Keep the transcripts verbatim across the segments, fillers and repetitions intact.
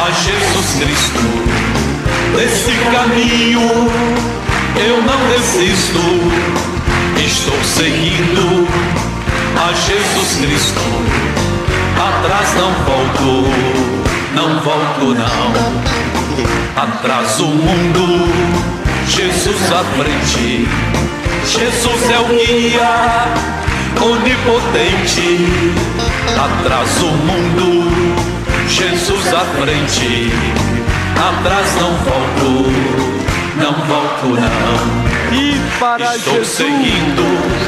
a Jesus Cristo. Desse caminho eu não desisto, estou seguindo a Jesus Cristo. Atrás não volto, não volto não. Atrás o mundo, Jesus à frente. Jesus é o guia onipotente. Atrás o mundo, Jesus à frente. Atrás não volto, não volto não. E para Estou Jesus, seguindo.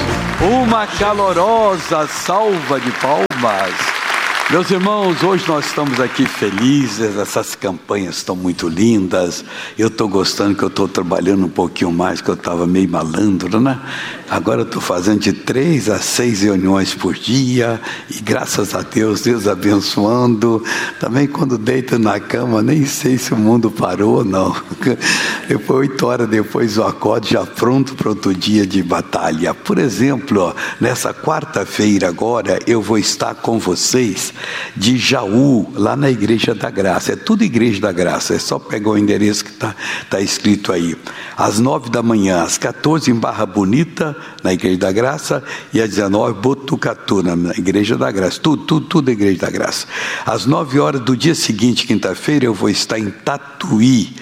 Uma calorosa salva de palmas. Meus irmãos, hoje nós estamos aqui felizes, essas campanhas estão muito lindas. Eu estou gostando que eu estou trabalhando um pouquinho mais, que eu estava meio malandro, né? Agora eu estou fazendo de três a seis reuniões por dia, e graças a Deus, Deus abençoando. Também quando deito na cama, nem sei se o mundo parou ou não. Depois, oito horas depois, eu acordo já pronto para outro dia de batalha. Por exemplo, ó, nessa quarta-feira agora, eu vou estar com vocês de Jaú, lá na Igreja da Graça. É tudo Igreja da Graça, é só pegar o endereço que está tá escrito aí. Às nove da manhã, às quatorze em Barra Bonita, na Igreja da Graça, e às dezenove Botucatu, na Igreja da Graça. Tudo, tudo, tudo Igreja da Graça. Às nove horas do dia seguinte, quinta-feira, eu vou estar em Tatuí,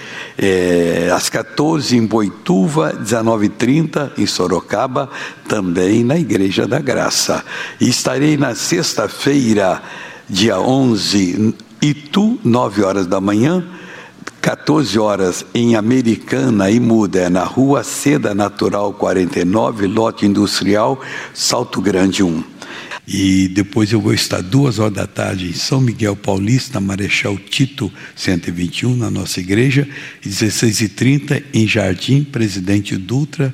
é, às quatorze em Boituva, dezenove e trinta em Sorocaba, também na Igreja da Graça. E estarei na sexta-feira, dia onze, Itu, nove horas da manhã, quatorze horas em Americana e Muda, na Rua Seda Natural quarenta e nove, lote industrial, Salto Grande um. E depois eu vou estar duas horas da tarde em São Miguel Paulista, na Marechal Tito cento e vinte e um, na nossa igreja, e dezesseis e trinta em Jardim Presidente Dutra,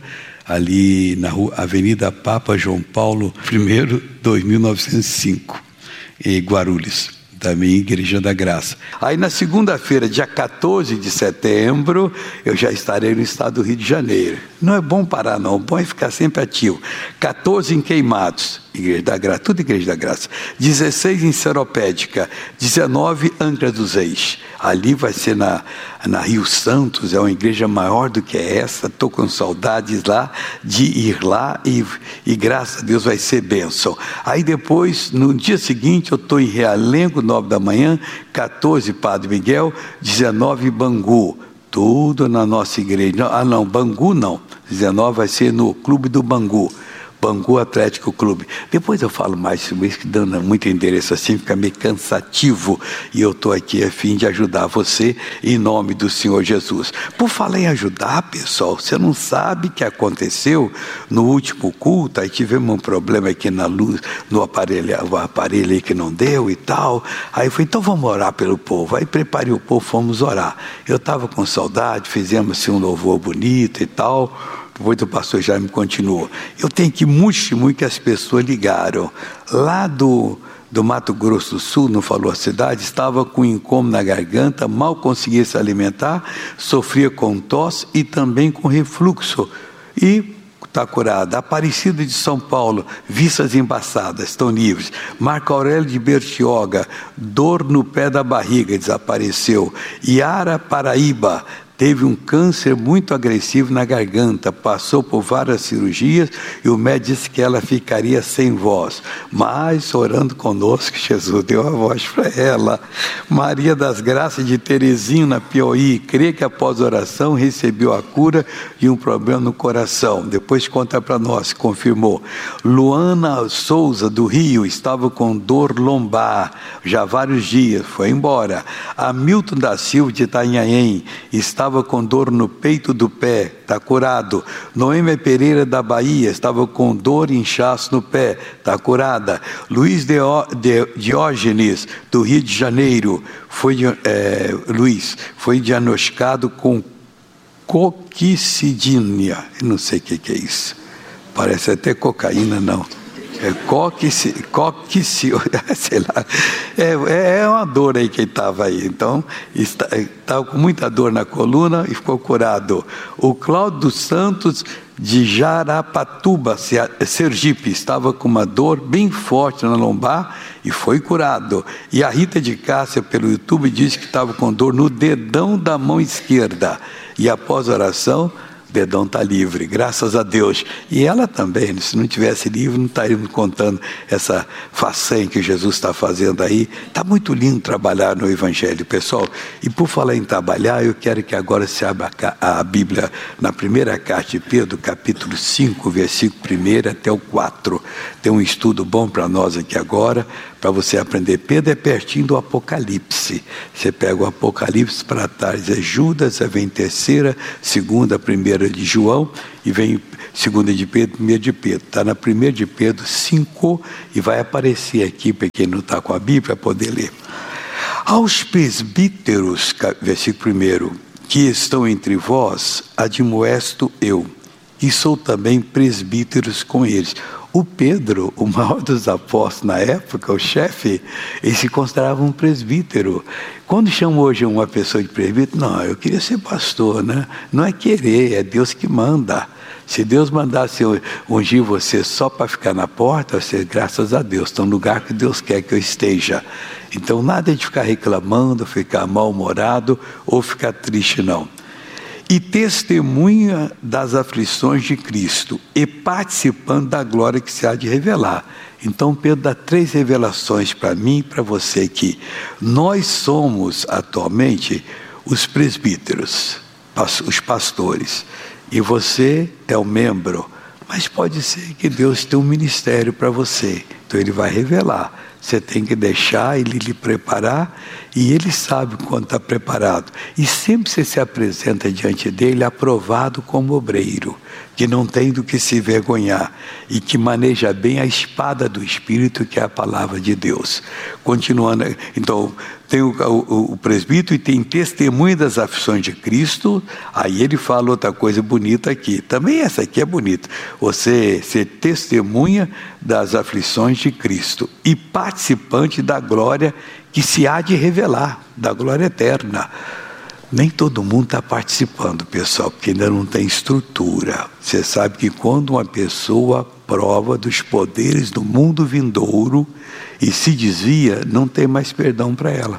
ali na rua, Avenida Papa João Paulo I, dois mil novecentos e cinco, em Guarulhos. Também Igreja da Graça. Aí na segunda-feira, dia quatorze de setembro, eu já estarei no estado do Rio de Janeiro. Não é bom parar não, o bom é ficar sempre ativo. quatorze em Queimados, Igreja da Graça, tudo Igreja da Graça. dezesseis em Seropédica, dezenove Angra dos Reis. Ali vai ser na, na Rio Santos, é uma igreja maior do que essa. Estou com saudades lá de ir lá e, e graças a Deus vai ser bênção. Aí depois, no dia seguinte, eu estou em Realengo, nove da manhã, quatorze Padre Miguel, dezenove Bangu. Tudo na nossa igreja. Não, ah não, Bangu não. dezenove vai ser no Clube do Bangu. Bangu Atlético Clube. Depois eu falo mais sobre isso, que dando muito endereço assim, fica meio cansativo. E eu estou aqui a fim de ajudar você, em nome do Senhor Jesus. Por falar em ajudar, pessoal, você não sabe o que aconteceu no último culto. Aí tivemos um problema aqui na luz, no aparelho, o aparelho aí que não deu e tal. Aí eu falei, então vamos orar pelo povo. Aí preparei o povo, fomos orar. Eu estava com saudade, fizemos assim, um louvor bonito e tal. Depois o pastor Jaime continuou. Eu tenho aqui muito testemunho que as pessoas ligaram. Lá do, do Mato Grosso do Sul, não falou a cidade, estava com incômodo na garganta, mal conseguia se alimentar, sofria com tosse e também com refluxo. E está curada. Aparecida de São Paulo, vistas embaçadas, estão livres. Marco Aurélio de Bertioga, dor no pé da barriga, desapareceu. Iara Paraíba, teve um câncer muito agressivo na garganta, passou por várias cirurgias e o médico disse que ela ficaria sem voz. Mas, orando conosco, Jesus deu a voz para ela. Maria das Graças de Terezinho, na Piauí, crê que após oração recebeu a cura de um problema no coração. Depois conta para nós, confirmou. Luana Souza, do Rio, estava com dor lombar já há vários dias, foi embora. Hamilton da Silva, de Itanhaém, estava estava com dor no peito do pé, está curado. Noêmia Pereira da Bahia, estava com dor e inchaço no pé, está curada. Luiz Deo, de, Diógenes, do Rio de Janeiro, foi, é, Luiz, foi diagnosticado com coquicidinia. Eu não sei o que, que é isso. Parece até cocaína, não. É, coque, coque, sei lá, é, é uma dor aí que ele estava aí, então estava com muita dor na coluna e ficou curado. O Cláudio dos Santos de Jarapatuba, Sergipe, estava com uma dor bem forte na lombar e foi curado. E a Rita de Cássia pelo YouTube disse que estava com dor no dedão da mão esquerda e após a oração o dedão está livre, graças a Deus. E ela também, se não tivesse livre, não estaríamos contando essa façanha que Jesus está fazendo aí. Está muito lindo trabalhar no Evangelho, pessoal. E por falar em trabalhar, eu quero que agora se abra a Bíblia na primeira carta de Pedro, capítulo cinco, versículo um até o quatro. Tem um estudo bom para nós aqui agora, para você aprender. Pedro é pertinho do Apocalipse. Você pega o Apocalipse para trás, é Judas, aí vem terceira, segunda, primeira de João, e vem segunda de Pedro, primeira de Pedro. Está na primeira de Pedro cinco, e vai aparecer aqui, para quem não está com a Bíblia, para poder ler. Aos presbíteros, versículo primeiro, que estão entre vós, admoesto eu, e sou também presbíteros com eles. O Pedro, o maior dos apóstolos na época, o chefe, ele se considerava um presbítero. Quando chamam hoje uma pessoa de presbítero, não, eu queria ser pastor, né? Não é querer, é Deus que manda. Se Deus mandasse ungir você só para ficar na porta, você, graças a Deus, está no lugar que Deus quer que eu esteja. Então nada de ficar reclamando, ficar mal-humorado ou ficar triste, não. E testemunha das aflições de Cristo e participando da glória que se há de revelar. Então Pedro dá três revelações para mim e para você aqui. Nós somos atualmente os presbíteros, os pastores, e você é o membro, mas pode ser que Deus tenha um ministério para você, então Ele vai revelar. Você tem que deixar Ele lhe preparar, e Ele sabe quando está preparado. E sempre você se apresenta diante dEle aprovado como obreiro, que não tem do que se vergonhar, e que maneja bem a espada do Espírito, que é a palavra de Deus. Continuando, então, tem o, o, o presbítero e tem testemunho das aflições de Cristo. Aí ele fala outra coisa bonita aqui. Também essa aqui é bonita. Você ser testemunha das aflições de Cristo e participante da glória que se há de revelar, da glória eterna. Nem todo mundo está participando, pessoal, porque ainda não tem estrutura. Você sabe que quando uma pessoa prova dos poderes do mundo vindouro e se desvia, não tem mais perdão para ela.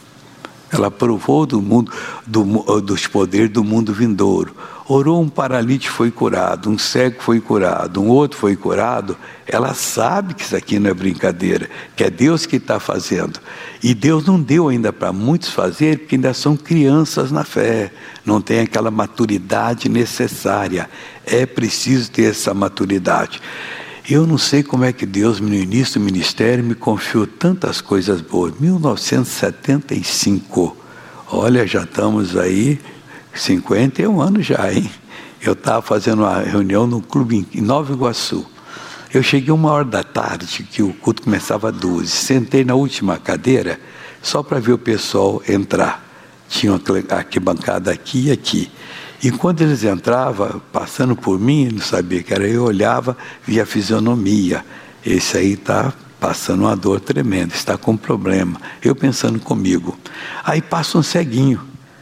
Ela provou do mundo, do, dos poderes do mundo vindouro. Orou, um paralítico foi curado, um cego foi curado, um outro foi curado. Ela sabe que isso aqui não é brincadeira, que é Deus que está fazendo. E Deus não deu ainda para muitos fazer, porque ainda são crianças na fé, não tem aquela maturidade necessária. É preciso ter essa maturidade. Eu não sei como é que Deus, no início do ministério, me confiou tantas coisas boas. mil novecentos e setenta e cinco, olha, já estamos aí, cinquenta e um anos já, hein? Eu estava fazendo uma reunião no clube em Nova Iguaçu. Eu cheguei uma hora da tarde, que o culto começava às duas. Sentei na última cadeira, só para ver o pessoal entrar. Tinha uma arquibancada aqui e aqui. E quando eles entravam, passando por mim, não sabia que era eu, olhava, via a fisionomia. Esse aí está passando uma dor tremenda, está com problema. Eu pensando comigo. Aí passa um ceguinho,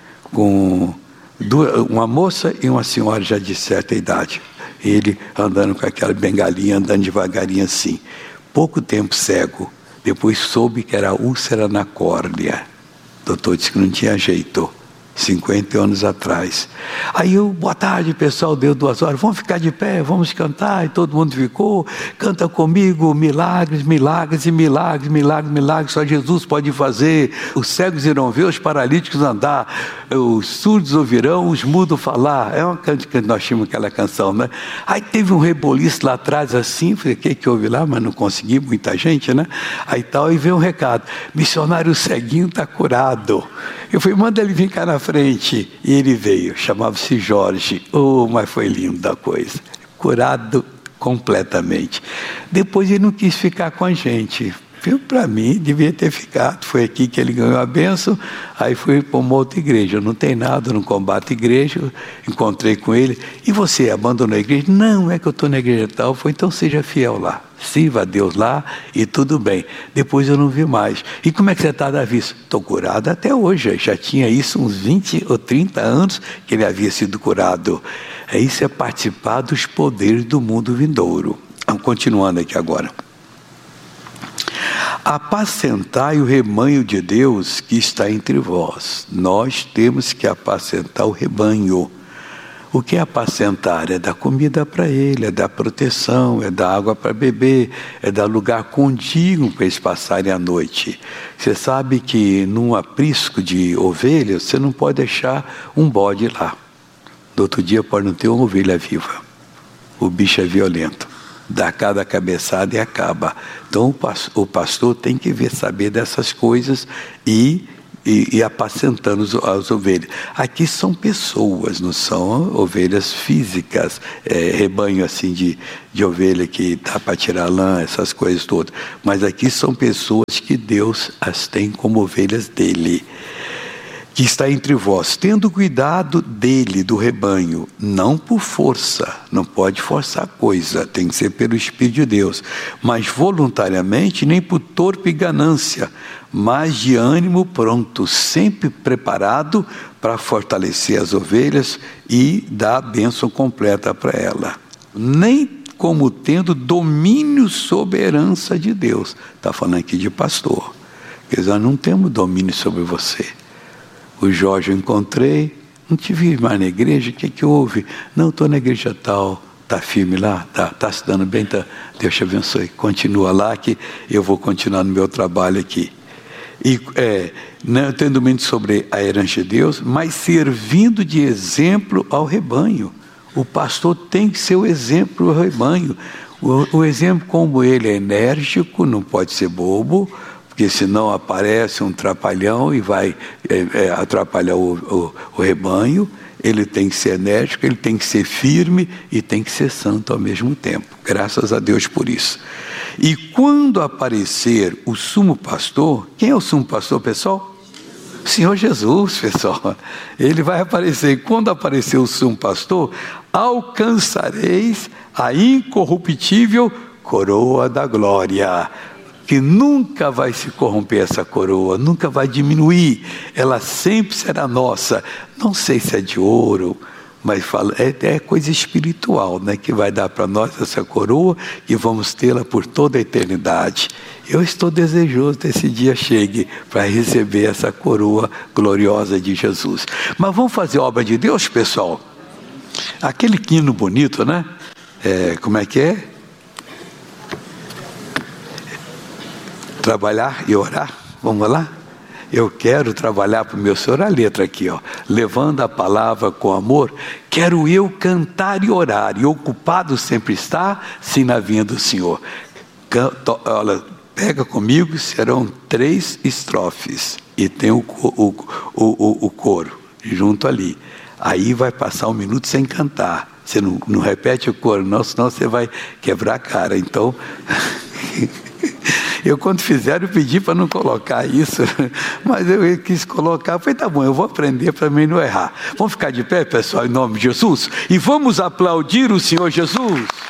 com duas, uma moça e uma senhora já de certa idade. Ele andando com aquela bengalinha, andando devagarinho assim. Pouco tempo cego. Depois soube que era úlcera na córnea. O doutor disse que não tinha jeito. cinquenta anos atrás. Aí eu, boa tarde pessoal, deu duas horas, vamos ficar de pé, vamos cantar, e todo mundo ficou, canta comigo, milagres, milagres e milagres, milagres, milagres, só Jesus pode fazer, os cegos irão ver, os paralíticos andar, os surdos ouvirão, os mudos falar. É uma canção que nós tínhamos aquela canção, né? Aí teve um reboliço lá atrás assim, falei, o que que houve lá? Mas não consegui, muita gente, né? Aí tal, e veio um recado, missionário ceguinho está curado. Eu falei, manda ele vir cá na frente. E ele veio, chamava-se Jorge. Oh, mas foi lindo a coisa. Curado completamente. Depois ele não quis ficar com a gente. Para mim, devia ter ficado. Foi aqui que ele ganhou a bênção, aí fui para uma outra igreja. Não tem nada, não combato igreja. Encontrei com ele. E você, abandonou a igreja? Não, é que eu estou na igreja tal. Foi, então seja fiel lá. Sirva a Deus lá e tudo bem. Depois eu não vi mais. E como é que você está, Davi? Estou curado até hoje. Já tinha isso uns vinte ou trinta anos que ele havia sido curado. Isso é participar dos poderes do mundo vindouro. Vamos continuando aqui agora. Apacentai o rebanho de Deus que está entre vós. Nós temos que apacentar o rebanho. O que é apacentar? É dar comida para ele, é dar proteção, é dar água para beber, é dar lugar contínuo para eles passarem a noite. Você sabe que num aprisco de ovelhas, você não pode deixar um bode lá. No outro dia pode não ter uma ovelha viva. O bicho é violento. Dá cada cabeçada e acaba. Então o pastor tem que ver, saber dessas coisas e, e, e apacentando as ovelhas. Aqui são pessoas, não são ovelhas físicas, é, rebanho assim de, de ovelha que dá para tirar lã, essas coisas todas. Mas aqui são pessoas que Deus as tem como ovelhas dele. Que está entre vós, tendo cuidado dele, do rebanho, não por força, não pode forçar coisa, tem que ser pelo Espírito de Deus, mas voluntariamente, nem por torpe ganância, mas de ânimo pronto, sempre preparado para fortalecer as ovelhas e dar a bênção completa para ela. Nem como tendo domínio sobre a herança de Deus. Está falando aqui de pastor. Quer dizer, nós não temos domínio sobre você. O Jorge eu encontrei, não te vi mais na igreja, o que que houve? Não, estou na igreja tal, está firme lá, está tá se dando bem, tá, Deus te abençoe, continua lá que eu vou continuar no meu trabalho aqui. E é, não tendo domínio sobre a herança de Deus, mas servindo de exemplo ao rebanho. O pastor tem que ser o exemplo ao rebanho. O, o exemplo, como ele é enérgico, não pode ser bobo, porque senão aparece um trapalhão e vai é, é, atrapalhar o, o, o rebanho. Ele tem que ser enérgico, ele tem que ser firme e tem que ser santo ao mesmo tempo. Graças a Deus por isso. E quando aparecer o sumo pastor, quem é o sumo pastor, pessoal? O Senhor Jesus, pessoal. Ele vai aparecer. E quando aparecer o sumo pastor, alcançareis a incorruptível coroa da glória. Que nunca vai se corromper essa coroa, nunca vai diminuir, ela sempre será nossa. Não sei se é de ouro, mas fala, é, é coisa espiritual, né, que vai dar para nós essa coroa e vamos tê-la por toda a eternidade. Eu estou desejoso que esse dia chegue para receber essa coroa gloriosa de Jesus. Mas vamos fazer obra de Deus, pessoal? Aquele hino bonito, né? É, como é que é? Trabalhar e orar, vamos lá? Eu quero trabalhar para o meu Senhor, a letra aqui, ó, levando a palavra com amor, quero eu cantar e orar, e ocupado sempre estar, sim na vinha do Senhor. Canto, olha, pega comigo, serão três estrofes, e tem o, o, o, o, o coro, junto ali. Aí vai passar um minuto sem cantar, você não, não repete o coro, não, senão você vai quebrar a cara, então... Eu, quando fizeram, eu pedi para não colocar isso, mas eu quis colocar. Falei, tá bom, eu vou aprender para mim não errar. Vamos ficar de pé, pessoal, em nome de Jesus? E vamos aplaudir o Senhor Jesus.